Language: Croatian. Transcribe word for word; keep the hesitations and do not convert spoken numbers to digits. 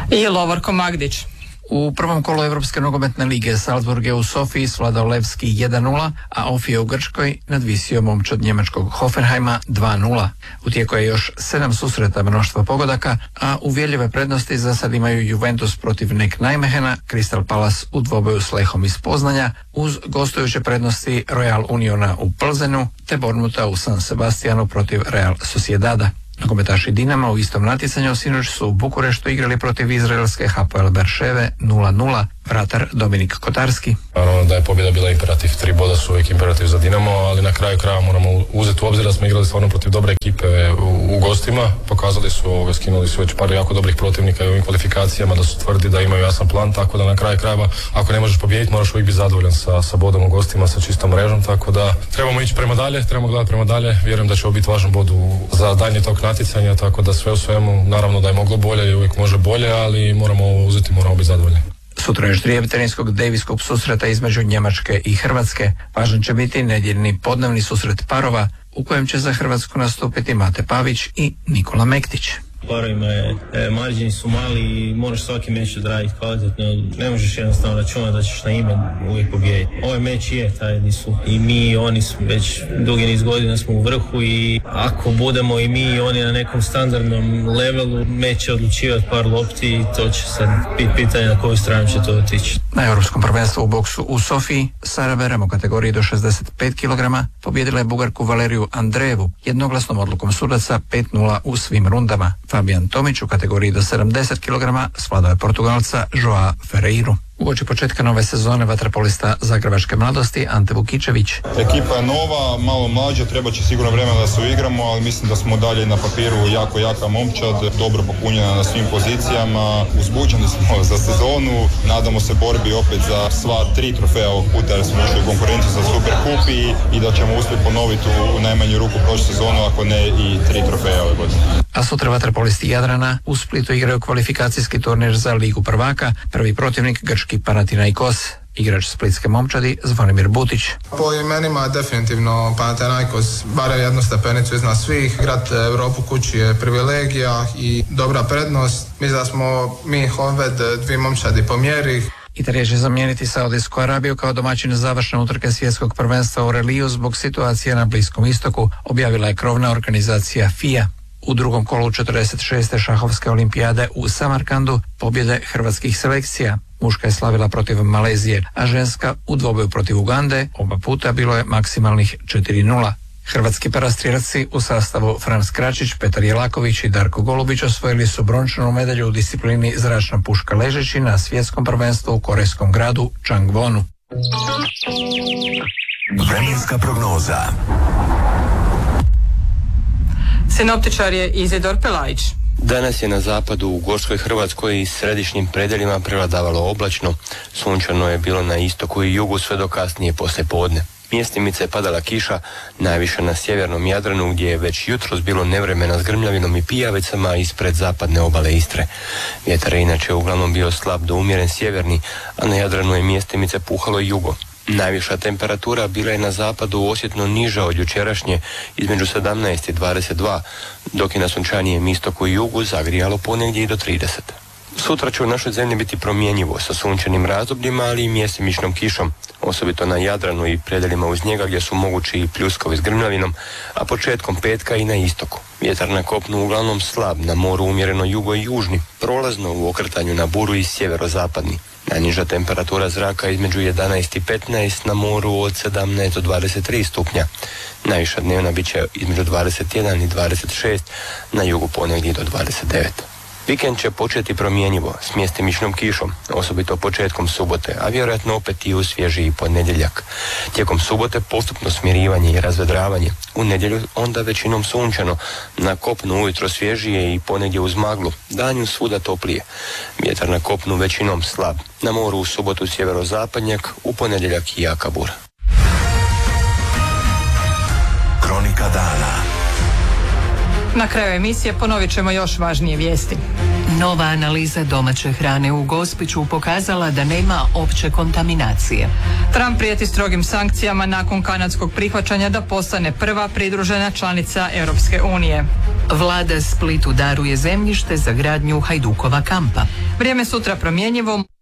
I Lovorko Magdić. U prvom kolu Evropske nogometne lige Salzburg je u Sofiji svladao Levski jedan nula, a Ofija u Grčkoj nadvisio momčad njemačkog Hoffenheima dva nula. U tijeku je još sedam susreta, mnoštva pogodaka, a uvjerljive prednosti za sad imaju Juventus protiv Nek Nijmehena, Crystal Palace u dvoboju s Lehom iz Poznanja, uz gostujuće prednosti Royal Uniona u Plzenu te Bournemoutha u San Sebastianu protiv Real Sociedada. Nogometaši Dinama u istom natjecanju sinoć su u Bukureštu igrali protiv izraelske Hapoel Berševe nula nula. Vratar Dominik Kotarski. Naravno da je pobjeda bila imperativ, tri boda su uvijek imperativ za Dinamo, ali na kraju kraja moramo uzeti u obzir da smo igrali stvarno protiv dobre ekipe u, u gostima. Pokazali su, skinuli su već par jako dobrih protivnika i u ovim kvalifikacijama, da su tvrdi da imaju jasan plan, tako da na kraju krajeva ako ne možeš pobijediti moraš uvijek biti zadovoljan sa, sa bodom u gostima, sa čistom mrežom, tako da trebamo ići prema dalje, trebamo gledati prema dalje, vjerujem da će ovo biti važan bod za daljnji tok natjecanja, tako da sve u svemu naravno da je moglo bolje i uvijek može bolje, ali moramo ovo uzeti, moramo biti zadovoljni. Sutra je ždrijeb teniskog Davis Cup susreta između Njemačke i Hrvatske. Važan će biti nedjeljni podnevni susret parova u kojem će za Hrvatsku nastupiti Mate Pavić i Nikola Mektić. Parovima je, e, marđini su mali i moraš svaki meč odraditi kvalitetno. Ne možeš jednostavno računati da ćeš na ime uvijek pobijediti. Ovaj meč je taj di su i mi i oni smo već dugi niz godina smo u vrhu i ako budemo i mi i oni na nekom standardnom levelu, meč će odlučivati par lopti i to će sad biti pitanje na koju stranu će to otići. Na Europskom prvenstvu u boksu u Sofiji Sara Berem u kategoriji do šezdeset pet kilograma pobjedila je Bugarku Valeriju Andrejevu jednoglasnom odlukom sudaca pet nula u svim rundama. Fabijan Tomić u kategoriji do sedamdeset kilograma svladao je Portugalca Joa Ferreiru. Uoči početka nove sezone vaterpolista zagrebačke mladosti Ante Vukičević. Ekipa je nova, malo mlađa, treba će sigurno vremena da se uigramo, ali mislim da smo dalje na papiru jako jaka momčad, dobro popunjena na svim pozicijama, uzbuđeni smo za sezonu, nadamo se borbi opet za sva tri trofeja ovog puta jer smo ušli u konkurenciju za Super Kup i, i da ćemo uspjeti ponoviti u, u najmanju ruku prošlu sezonu, ako ne i tri trofeja ove godine. A sutra vaterpolisti Jadrana u Splitu igraju kvalifikacijski turnir za Ligu prvaka, prvi protivnik grčki Panathinaikos. Igrač splitske momčadi Zvonimir Butić. Po imenima definitivno Panathinaikos barem jednu stepenicu iznad svih. Igrat Europu kući je privilegija i dobra prednost. Mislim da smo mi Honved dvi momčadi po mjeri. Italija će zamijeniti Saudijsku Arabiju kao domaćin završne utrke svjetskog prvenstva u reliju zbog situacije na Bliskom istoku, objavila je krovna organizacija F I A. U drugom kolu četrdeset šeste šahovske olimpijade u Samarkandu pobjede hrvatskih selekcija. Muška je slavila protiv Malezije, a ženska u dvoboju protiv Ugande oba puta bilo je maksimalnih četiri nula. Hrvatski parastrijelci u sastavu Frans Kračić, Petar Jelaković i Darko Golubić osvojili su brončanu medalju u disciplini zračna puška ležeći na svjetskom prvenstvu u korejskom gradu Changwonu. Vremenska prognoza. Sinoptičar je Izidor Pelajić. Danas je na zapadu u Gorskoj Hrvatskoj i središnjim predjelima prevladavalo oblačno. Sunčano je bilo na istoku i jugu sve do kasnije poslije podne. Mjestimice je padala kiša, najviše na sjevernom Jadranu gdje je već jutros bilo nevremena s grmljavinom i pijavicama ispred zapadne obale Istre. Vjetar je inače uglavnom bio slab do umjeren sjeverni, a na Jadranu je mjestimice puhalo i jugo. Najviša temperatura bila je na zapadu osjetno niža od jučerašnje, između sedamnaest i dvadeset dva, dok je na sunčanijem istoku i jugu zagrijalo ponegdje i do trideset. Sutra će u našoj zemlji biti promjenjivo sa sunčanim razdobljima, ali i mjestimičnom kišom, osobito na Jadranu i predjelima uz njega gdje su mogući i pljuskovi s grmljavinom, a početkom petka i na istoku. Vjetar na kopnu uglavnom slab, na moru umjereno jugo i južni, prolazno u okretanju na buru i sjeverozapadni. Najniža temperatura zraka između jedanaest i petnaest, na moru od sedamnaest do dvadeset tri stupnja. Najviša dnevna bit će između dvadeset jedan i dvadeset šest, na jugu ponegdje do dvadeset devet. Vikend će početi promjenjivo, s mjestimičnom kišom, osobito početkom subote, a vjerojatno opet i u svježiji ponedjeljak. Tijekom subote postupno smirivanje i razvedravanje, u nedjelju onda većinom sunčano, na kopnu ujutro svježije i ponegdje uz maglu, danju svuda toplije. Vjetar na kopnu većinom slab, na moru u subotu sjeverozapadnjak, u ponedjeljak i jaka bura. Kronika dana. Na kraju emisije ponovit ćemo još važnije vijesti. Nova analiza domaće hrane u Gospiću pokazala da nema opće kontaminacije. Trump prijeti strogim sankcijama nakon kanadskog prihvaćanja da postane prva pridružena članica Europske unije. Vlada Splitu daruje zemljište za gradnju Hajdukova kampa. Vrijeme sutra promjenjivo.